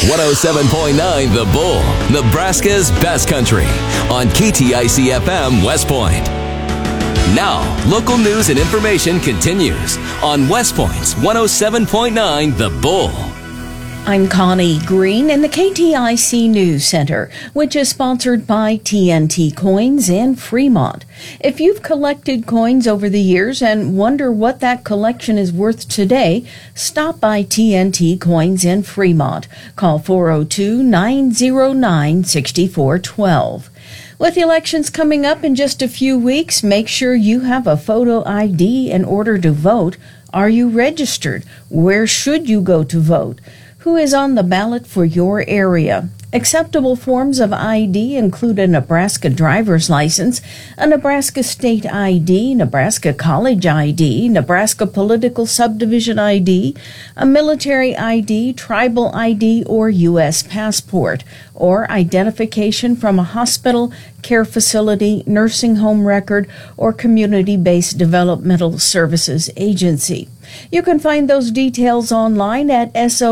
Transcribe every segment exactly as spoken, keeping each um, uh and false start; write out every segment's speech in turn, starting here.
one oh seven point nine The Bull, Nebraska's best country, on K T I C F M West Point. Now, local news and information continues on West Point's one oh seven point nine The Bull. I'm Connie Green in the K T I C News Center, which is sponsored by T N T Coins in Fremont. If you've collected coins over the years and wonder what that collection is worth today, stop by T N T Coins in Fremont. Call four oh two, nine oh nine, six four one two. With elections coming up in just a few weeks, make sure you have a photo I D in order to vote. Are you registered? Where should you go to vote? Who is on the ballot for your area? Acceptable forms of I D include a Nebraska driver's license, a Nebraska state I D, Nebraska college I D, Nebraska political subdivision I D, a military I D, tribal I D, or U S passport, or identification from a hospital, care facility, nursing home record, or community-based developmental services agency. You can find those details online at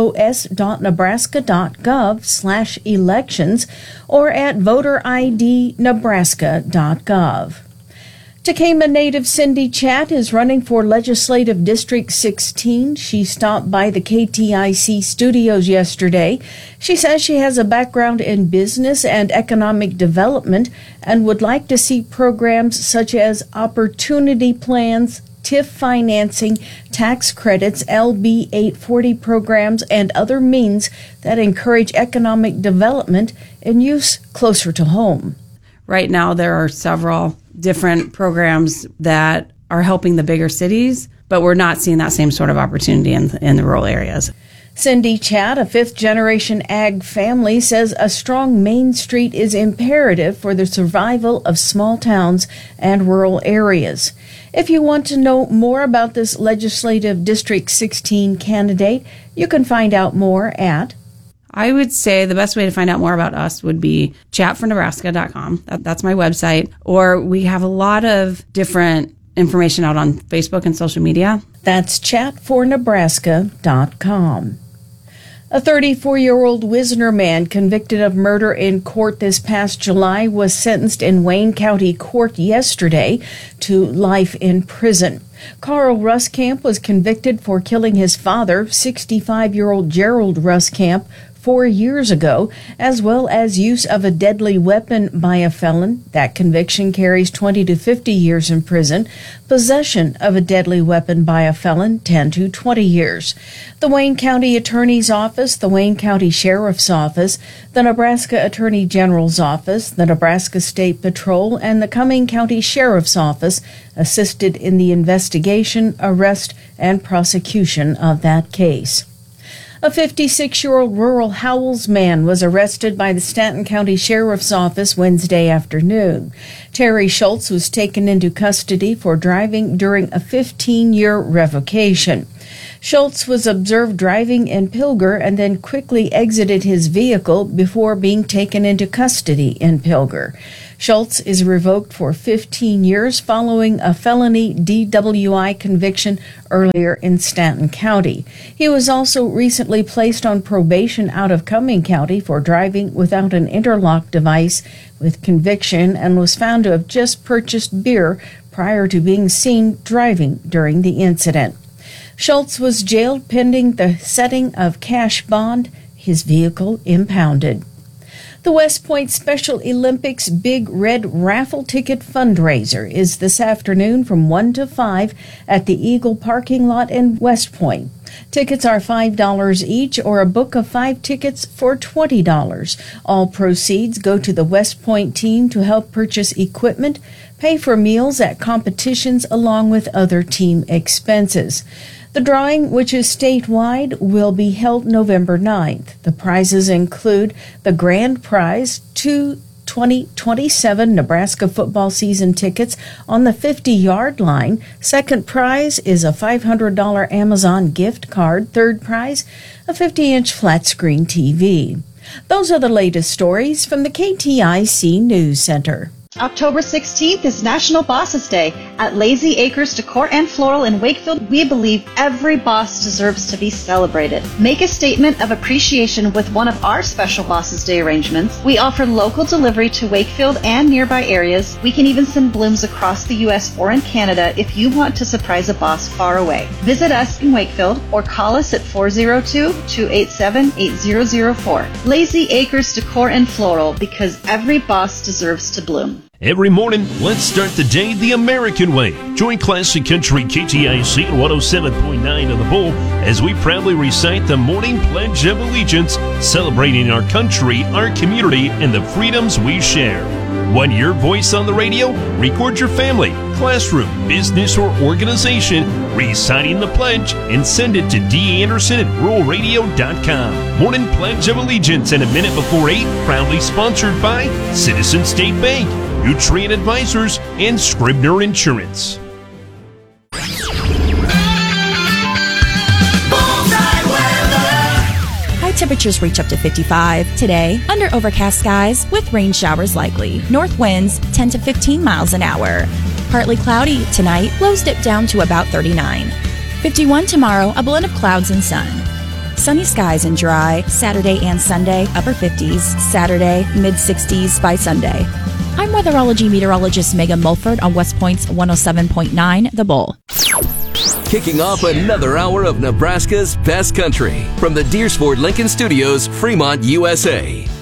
sos.nebraska.gov slash elections or at voter I D nebraska dot gov. Tekamah native Cindy Chatt is running for Legislative District sixteen. She stopped by the K T I C studios yesterday. She says she has a background in business and economic development and would like to see programs such as opportunity plans, T I F financing, tax credits, L B eight forty programs, and other means that encourage economic development and use closer to home. Right now, there are several different programs that are helping the bigger cities, but we're not seeing that same sort of opportunity in, in the rural areas. Cindy Chatt, a fifth-generation ag family, says a strong Main Street is imperative for the survival of small towns and rural areas. If you want to know more about this Legislative District sixteen candidate, you can find out more at I would say the best way to find out more about us would be chat for nebraska dot com. That, that's my website. Or we have a lot of different information out on Facebook and social media. That's chat for nebraska dot com. A thirty-four-year-old Wisner man convicted of murder in court this past July was sentenced in Wayne County Court yesterday to life in prison. Carl Ruskamp was convicted for killing his father, sixty-five-year-old Gerald Ruskamp, four years ago, as well as use of a deadly weapon by a felon. That conviction carries twenty to fifty years in prison. Possession of a deadly weapon by a felon, ten to twenty years. The Wayne County Attorney's Office, the Wayne County Sheriff's Office, the Nebraska Attorney General's Office, the Nebraska State Patrol, and the Cumming County Sheriff's Office assisted in the investigation, arrest, and prosecution of that case. A fifty-six-year-old rural Howells man was arrested by the Stanton County Sheriff's Office Wednesday afternoon. Terry Schultz was taken into custody for driving during a fifteen-year revocation. Schultz was observed driving in Pilger and then quickly exited his vehicle before being taken into custody in Pilger. Schultz is revoked for fifteen years following a felony D W I conviction earlier in Stanton County. He was also recently placed on probation out of Cumming County for driving without an interlock device with conviction and was found to have just purchased beer prior to being seen driving during the incident. Schultz was jailed pending the setting of cash bond, his vehicle impounded. The West Point Special Olympics Big Red Raffle Ticket Fundraiser is this afternoon from one to five at the Eagle parking lot in West Point. Tickets are five dollars each or a book of five tickets for twenty dollars. All proceeds go to the West Point team to help purchase equipment, pay for meals at competitions along with other team expenses. The drawing, which is statewide, will be held November ninth. The prizes include the grand prize, two twenty twenty-seven Nebraska football season tickets on the fifty-yard line. Second prize is a five hundred dollars Amazon gift card. Third prize, a fifty-inch flat-screen T V. Those are the latest stories from the K T I C News Center. October sixteenth is National Bosses Day. At Lazy Acres Decor and Floral in Wakefield, we believe every boss deserves to be celebrated. Make a statement of appreciation with one of our special Bosses Day arrangements. We offer local delivery to Wakefield and nearby areas. We can even send blooms across the U S or in Canada if you want to surprise a boss far away. Visit us in Wakefield or call us at four oh two, two eight seven, eight zero zero four. Lazy Acres Decor and Floral, because every boss deserves to bloom. Every morning, let's start the day the American way. Join Classic Country K T I C one oh seven point nine of the Bull as we proudly recite the morning Pledge of Allegiance, celebrating our country, our community, and the freedoms we share. Want your voice on the radio? Record your family, classroom, business, or organization reciting the pledge and send it to D. Anderson at rural radio dot com. Morning Pledge of Allegiance and a minute before eight, proudly sponsored by Citizen State Bank, Nutrient Advisors, and Scribner Insurance. High temperatures reach up to fifty-five. Today, under overcast skies with rain showers likely. North winds ten to fifteen miles an hour. Partly cloudy tonight, lows dip down to about thirty-nine. fifty-one tomorrow, a blend of clouds and sun. Sunny skies and dry. Saturday and Sunday, upper fifties. Saturday, mid sixties by Sunday. I'm weatherology meteorologist Megan Mulford on West Point's one oh seven point nine The Bull. Kicking off another hour of Nebraska's best country from the Deersford Lincoln Studios, Fremont, U S A.